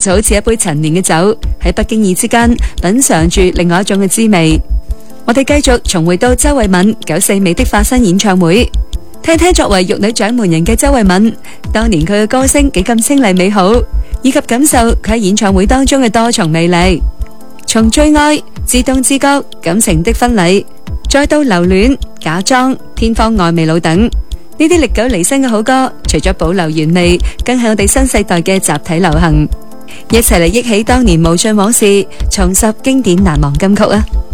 就好似一杯陳年嘅酒，喺不經意之間品嘗住另外一種嘅滋味。我哋繼續重回到周慧敏94美的化身演唱會，聽聽作為玉女掌門人嘅周慧敏，當年佢嘅歌聲幾咁清麗美好，以及感受佢喺演唱會當中嘅多重魅力。從最愛、自動自覺、感情的婚禮，再到留戀、假裝、天荒愛未老等，呢啲歷久彌新嘅好歌，除咗保留原味，更係我哋新世代嘅集體流行。一齊嚟憶起當年無盡往事，重拾經典難忘金曲啊！